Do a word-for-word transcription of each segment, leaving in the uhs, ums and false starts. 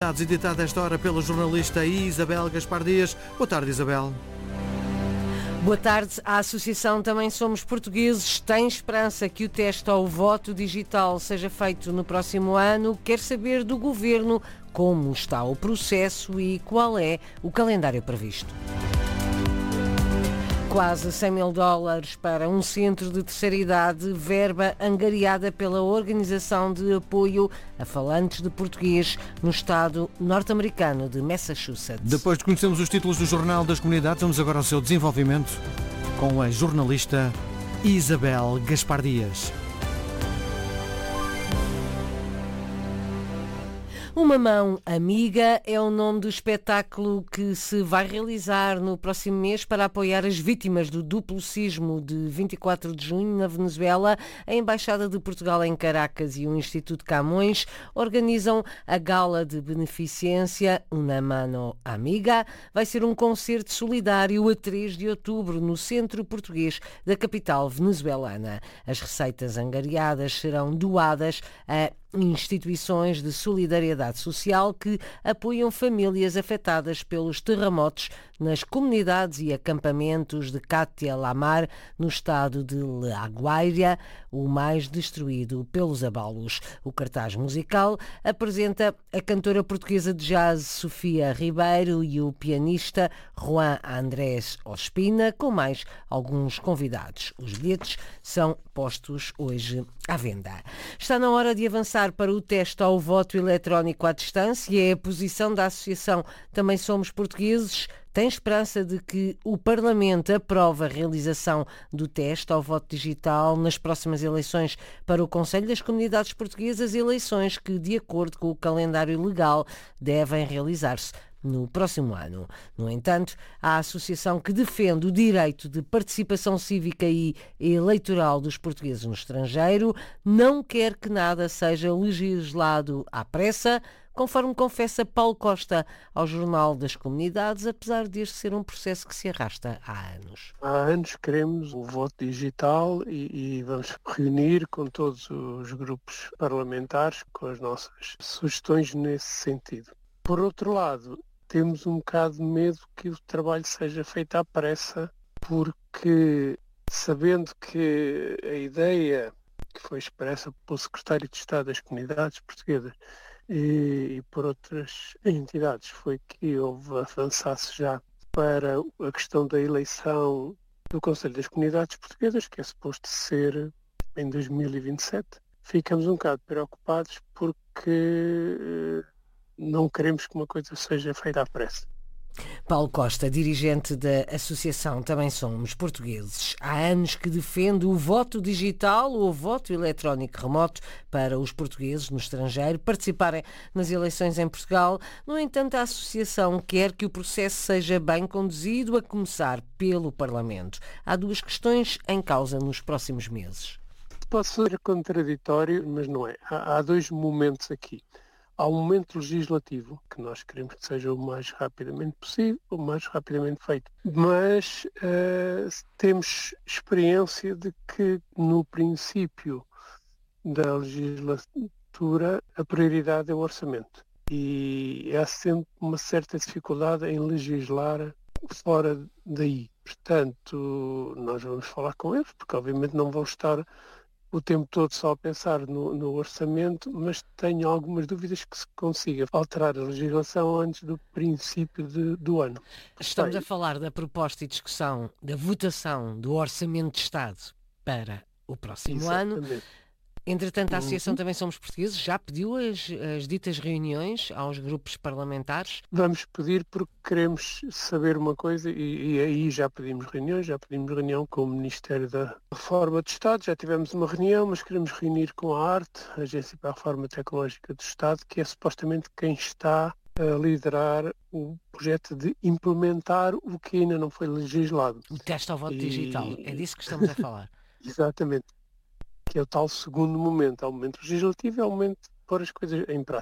Comunidades, editado esta hora pela jornalista Isabel Gaspar Dias. Boa tarde, Isabel. Boa tarde. A Associação Também Somos Portugueses tem esperança que o teste ao voto digital seja feito no próximo ano. Quer saber do Governo como está o processo e qual é o calendário previsto. Quase cem mil dólares para um centro de terceira idade, verba angariada pela Organização de Apoio a Falantes de Português no estado norte-americano de Massachusetts. Depois de conhecermos os títulos do Jornal das Comunidades, vamos agora ao seu desenvolvimento com a jornalista Isabel Gaspar Dias. Uma Mão Amiga é o nome do espetáculo que se vai realizar no próximo mês para apoiar as vítimas do duplo sismo de vinte e quatro de junho na Venezuela. A Embaixada de Portugal em Caracas e o Instituto Camões organizam a gala de beneficência Uma Mão Amiga. Vai ser um concerto solidário a três de outubro no Centro Português da capital venezuelana. As receitas angariadas serão doadas a instituições de solidariedade social que apoiam famílias afetadas pelos terremotos nas comunidades e acampamentos de Cátia Lamar, no estado de La Guaira, o mais destruído pelos abalos. O cartaz musical apresenta a cantora portuguesa de jazz Sofia Ribeiro e o pianista Juan Andrés Ospina, com mais alguns convidados. Os bilhetes são postos hoje à venda. Está na hora de avançar para o teste ao voto eletrónico à distância. É a posição da Associação Também Somos Portugueses. Tem esperança de que o Parlamento aprove a realização do teste ao voto digital nas próximas eleições para o Conselho das Comunidades Portuguesas, eleições que, de acordo com o calendário legal, devem realizar-se no próximo ano. No entanto, a associação que defende o direito de participação cívica e eleitoral dos portugueses no estrangeiro não quer que nada seja legislado à pressa, conforme confessa Paulo Costa ao Jornal das Comunidades, apesar de este ser um processo que se arrasta há anos. Há anos queremos o voto digital e, e vamos reunir com todos os grupos parlamentares com as nossas sugestões nesse sentido. Por outro lado, temos um bocado de medo que o trabalho seja feito à pressa, porque sabendo que a ideia que foi expressa pelo Secretário de Estado das Comunidades Portuguesas e, e por outras entidades foi que houve avançasse já para a questão da eleição do Conselho das Comunidades Portuguesas, que é suposto ser em dois mil e vinte e sete. Ficamos um bocado preocupados porque não queremos que uma coisa seja feita à pressa. Paulo Costa, dirigente da Associação Também Somos Portugueses. Há anos que defende o voto digital ou o voto eletrónico remoto para os portugueses no estrangeiro participarem nas eleições em Portugal. No entanto, a Associação quer que o processo seja bem conduzido, a começar pelo Parlamento. Há duas questões em causa nos próximos meses. Pode ser contraditório, mas não é. Há, há dois momentos aqui. Há um momento legislativo, que nós queremos que seja o mais rapidamente possível, o mais rapidamente feito. Mas uh, temos experiência de que, no princípio da legislatura, a prioridade é o orçamento. E há sempre uma certa dificuldade em legislar fora daí. Portanto, nós vamos falar com eles, porque obviamente não vão estar o tempo todo só a pensar no, no orçamento, mas tenho algumas dúvidas que se consiga alterar a legislação antes do princípio de, do ano. Estamos a falar da proposta e discussão da votação do Orçamento de Estado para o próximo Exatamente. ano. Entretanto, a Associação Uhum. Também Somos Portugueses já pediu as, as ditas reuniões aos grupos parlamentares. Vamos pedir porque queremos saber uma coisa e, e aí já pedimos reuniões, já pedimos reunião com o Ministério da Reforma do Estado, já tivemos uma reunião, mas queremos reunir com a ARTE, a Agência para a Reforma Tecnológica do Estado, que é supostamente quem está a liderar o projeto de implementar o que ainda não foi legislado. O teste ao voto E- digital, é disso que estamos a falar. Exatamente. Que é o tal segundo momento. Há o momento legislativo e há o momento de pôr as coisas em prática.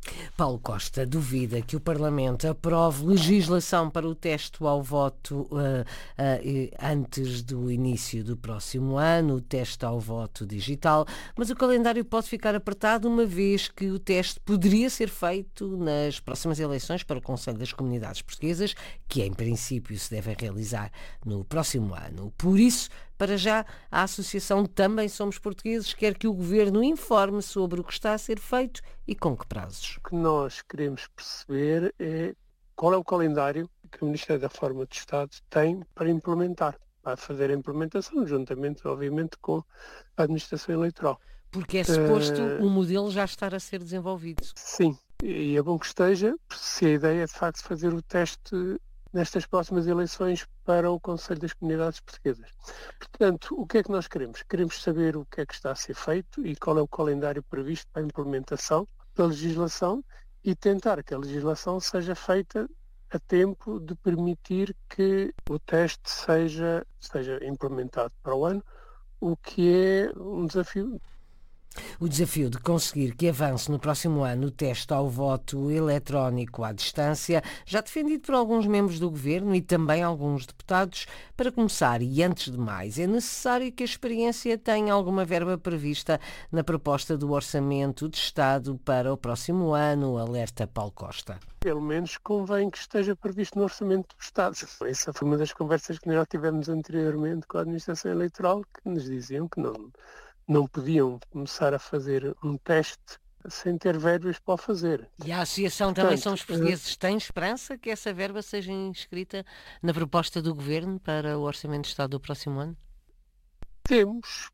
Paulo Costa duvida que o Parlamento aprove legislação para o teste ao voto uh, uh, antes do início do próximo ano, o teste ao voto digital, mas o calendário pode ficar apertado uma vez que o teste poderia ser feito nas próximas eleições para o Conselho das Comunidades Portuguesas, que em princípio se devem realizar no próximo ano. Por isso, para já, a Associação Também Somos Portugueses quer que o Governo informe sobre o que está a ser feito e com que prazos. O que nós queremos perceber é qual é o calendário que o Ministério da Reforma de Estado tem para implementar, para fazer a implementação, juntamente, obviamente, com a Administração Eleitoral. Porque é suposto uh, o modelo já estar a ser desenvolvido. Sim, e é bom que esteja, se a ideia é de facto fazer o teste nestas próximas eleições para o Conselho das Comunidades Portuguesas. Portanto, o que é que nós queremos? Queremos saber o que é que está a ser feito e qual é o calendário previsto para a implementação da legislação e tentar que a legislação seja feita a tempo de permitir que o teste seja, seja implementado para o ano, o que é um desafio. O desafio de conseguir que avance no próximo ano o teste ao voto eletrónico à distância, já defendido por alguns membros do Governo e também alguns deputados. Para começar, e antes de mais, é necessário que a experiência tenha alguma verba prevista na proposta do Orçamento de Estado para o próximo ano, alerta Paulo Costa. Pelo menos convém que esteja previsto no Orçamento do Estado. Essa foi uma das conversas que nós tivemos anteriormente com a Administração Eleitoral, que nos diziam que não... não podiam começar a fazer um teste sem ter verbas para o fazer. E a Associação Portanto, Também Somos Portugueses tem esperança que essa verba seja inscrita na proposta do Governo para o Orçamento de Estado do próximo ano? Temos,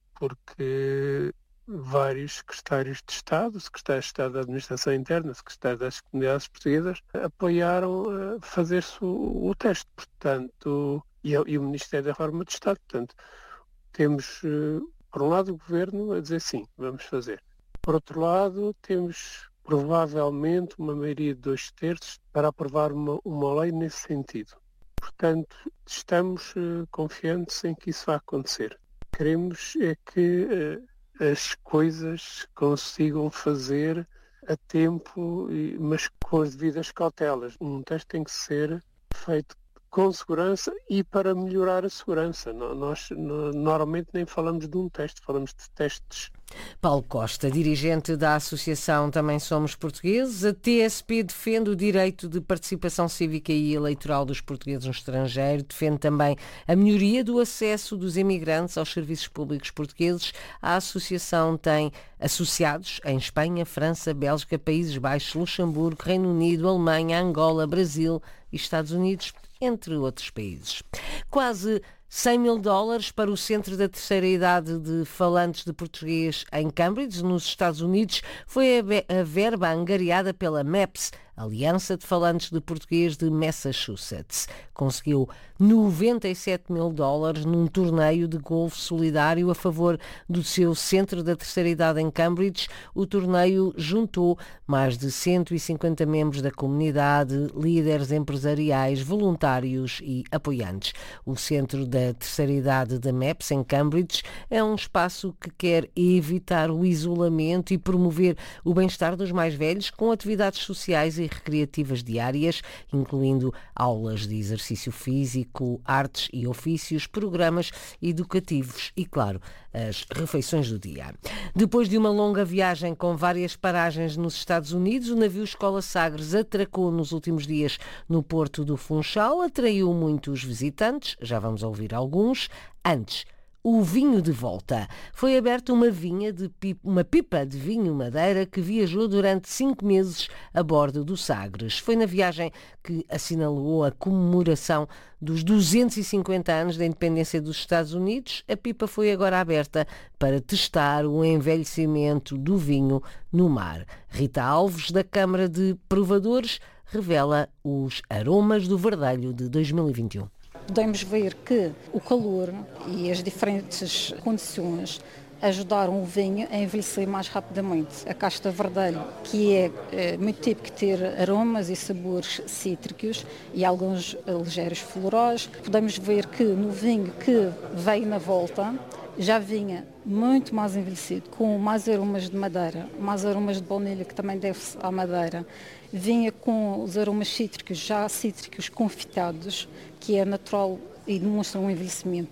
porque vários secretários de Estado, secretário de Estado da Administração Interna, secretário das Comunidades Portuguesas, apoiaram uh, fazer-se o, o teste. Portanto, e, e o Ministério da Reforma de Estado. Portanto, temos... Uh, Por um lado, o Governo a dizer sim, vamos fazer. Por outro lado, temos provavelmente uma maioria de dois terços para aprovar uma, uma lei nesse sentido. Portanto, estamos uh, confiantes em que isso vai acontecer. Queremos é que uh, as coisas consigam fazer a tempo, e, mas com as devidas cautelas. Um teste tem que ser feito com segurança e para melhorar a segurança. Nós normalmente nem falamos de um teste, falamos de testes. Paulo Costa, dirigente da Associação Também Somos Portugueses. A T S P defende o direito de participação cívica e eleitoral dos portugueses no estrangeiro, defende também a melhoria do acesso dos imigrantes aos serviços públicos portugueses. A associação tem associados em Espanha, França, Bélgica, Países Baixos, Luxemburgo, Reino Unido, Alemanha, Angola, Brasil e Estados Unidos, entre outros países. Quase cem mil dólares para o Centro da Terceira Idade de Falantes de Português em Cambridge, nos Estados Unidos, foi a verba angariada pela M A P S, Aliança de Falantes de Português de Massachusetts. Conseguiu noventa e sete mil dólares num torneio de golfe solidário a favor do seu Centro da Terceira Idade em Cambridge. O torneio juntou mais de cento e cinquenta membros da comunidade, líderes empresariais, voluntários e apoiantes. O Centro da Terceira Idade da M A P S em Cambridge é um espaço que quer evitar o isolamento e promover o bem-estar dos mais velhos com atividades sociais e recreativas diárias, incluindo aulas de exercício físico, artes e ofícios, programas educativos e, claro, as refeições do dia. Depois de uma longa viagem com várias paragens nos Estados Unidos, o navio Escola Sagres atracou nos últimos dias no Porto do Funchal, atraiu muitos visitantes, já vamos ouvir alguns. Antes, o vinho de volta. Foi aberta uma vinha de pipa, uma pipa de vinho madeira que viajou durante cinco meses a bordo do Sagres. Foi na viagem que assinalou a comemoração dos duzentos e cinquenta anos da independência dos Estados Unidos. A pipa foi agora aberta para testar o envelhecimento do vinho no mar. Rita Alves, da Câmara de Provadores, revela os aromas do Verdelho de dois mil e vinte e um. Podemos ver que o calor e as diferentes condições ajudaram o vinho a envelhecer mais rapidamente. A casta verdelho, que é, é muito típico de ter aromas e sabores cítricos e alguns ligeiros florais, podemos ver que no vinho que veio na volta já vinha muito mais envelhecido, com mais aromas de madeira, mais aromas de baunilha, que também deve-se à madeira. Vinha com os aromas cítricos, já cítricos confitados, que é natural e demonstra um envelhecimento.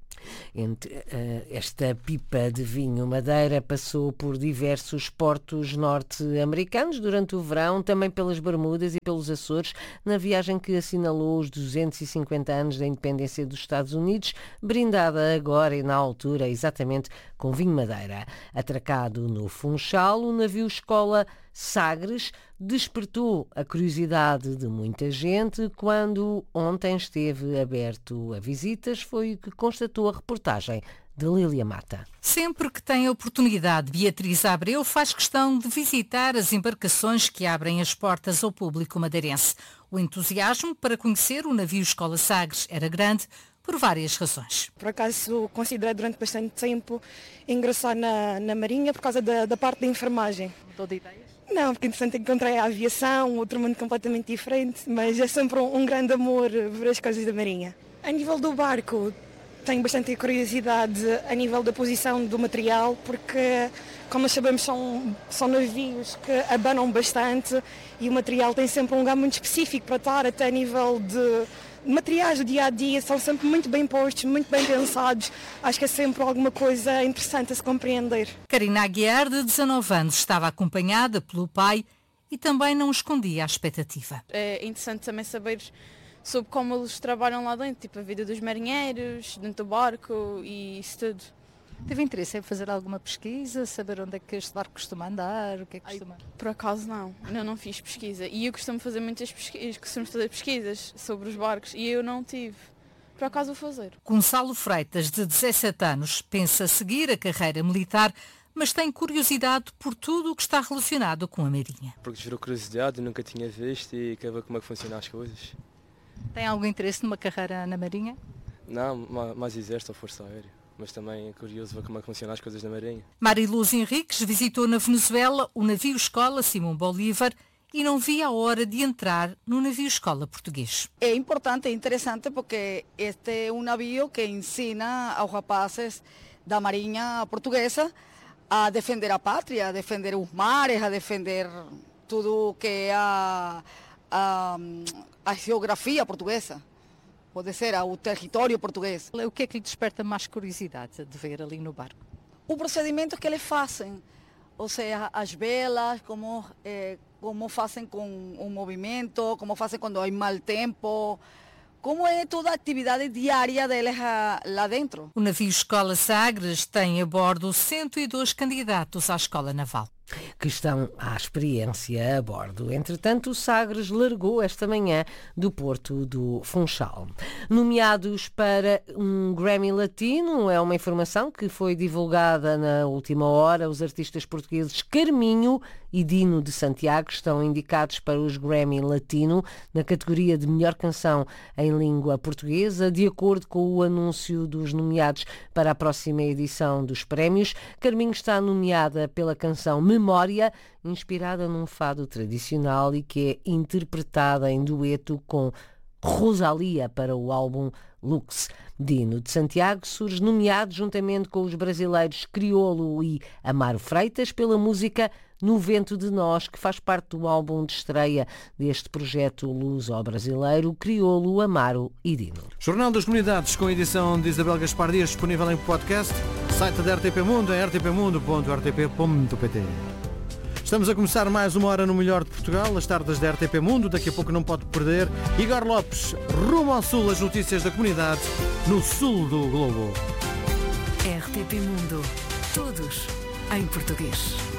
Entre, uh, esta pipa de vinho Madeira passou por diversos portos norte-americanos durante o verão, também pelas Bermudas e pelos Açores, na viagem que assinalou os duzentos e cinquenta anos da independência dos Estados Unidos, brindada agora e na altura exatamente com vinho Madeira. Atracado no Funchal, o navio escola Sagres despertou a curiosidade de muita gente quando ontem esteve aberto a visitas, foi o que constatou a reportagem de Lília Mata. Sempre que tem a oportunidade, Beatriz Abreu faz questão de visitar as embarcações que abrem as portas ao público madeirense. O entusiasmo para conhecer o navio Escola Sagres era grande por várias razões. Por acaso considerei durante bastante tempo ingressar na, na Marinha por causa da, da parte da enfermagem. Mudou de ideias? Não, porque interessante encontrei a aviação, outro mundo completamente diferente, mas é sempre um, um grande amor ver as coisas da Marinha. A nível do barco, tenho bastante curiosidade a nível da posição do material, porque, como nós sabemos, são, são navios que abanam bastante e o material tem sempre um lugar muito específico para estar, até a nível de materiais do dia a dia, são sempre muito bem postos, muito bem pensados. Acho que é sempre alguma coisa interessante a se compreender. Karina Aguiar, de dezanove anos, estava acompanhada pelo pai e também não escondia a expectativa. É interessante também saber sobre como eles trabalham lá dentro, tipo a vida dos marinheiros, dentro do barco e isso tudo. Teve interesse em fazer alguma pesquisa, saber onde é que este barco costuma andar, o que é que costuma... Ai, por acaso não, eu não fiz pesquisa e eu costumo fazer muitas pesquisas, costumo fazer pesquisas sobre os barcos e eu não tive. Por acaso vou fazer. Gonçalo Freitas, de dezassete anos, pensa seguir a carreira militar, mas tem curiosidade por tudo o que está relacionado com a Marinha. Porque gerou curiosidade, nunca tinha visto e quer ver como é que funcionam as coisas. Tem algum interesse numa carreira na Marinha? Não, mais exército ou força aérea. Mas também é curioso ver como é que funcionam as coisas na Marinha. Mariluz Henriques visitou na Venezuela o navio escola Simão Bolívar e não via a hora de entrar no navio escola português. É importante e interessante porque este é um navio que ensina aos rapazes da Marinha Portuguesa a defender a pátria, a defender os mares, a defender tudo o que é a, a, a geografia portuguesa. Pode ser o território português. O que é que lhe desperta mais curiosidade de ver ali no barco? O procedimento que eles fazem, ou seja, as velas, como, eh, como fazem com o movimento, como fazem quando há mau tempo, como é toda a atividade diária deles lá dentro. O navio Escola Sagres tem a bordo cento e dois candidatos à Escola Naval. Que estão à experiência a bordo. Entretanto, o Sagres largou esta manhã do Porto do Funchal. Nomeados para um Grammy Latino, é uma informação que foi divulgada na última hora. Os artistas portugueses Carminho e Dino de Santiago estão indicados para os Grammy Latino na categoria de melhor canção em língua portuguesa, de acordo com o anúncio dos nomeados para a próxima edição dos prémios. Carminho está nomeada pela canção Memória, inspirada num fado tradicional e que é interpretada em dueto com Rosalia para o álbum Lux. Dino de Santiago surge nomeado juntamente com os brasileiros Criolo e Amaro Freitas pela música No Vento de Nós, que faz parte do álbum de estreia deste projeto luso-brasileiro, Criolo, Amaro e Dino. Jornal das Comunidades com a edição de Isabel Gaspar Dias, disponível em podcast, site da R T P Mundo, em r t p mundo ponto r t p ponto p t. Estamos a começar mais uma hora no melhor de Portugal, as tardes da R T P Mundo, daqui a pouco não pode perder. Igor Lopes, rumo ao sul, as notícias da comunidade, no sul do globo. R T P Mundo, todos em português.